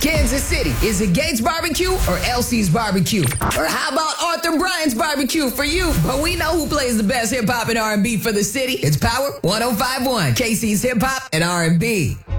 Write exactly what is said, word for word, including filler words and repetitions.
Kansas City, is it Gates Barbecue or L C's Barbecue? Or how about Arthur Bryant's Barbecue for you? But we know who plays the best hip hop and R and B for the city. It's Power one oh five point one, K C's Hip Hop and R and B.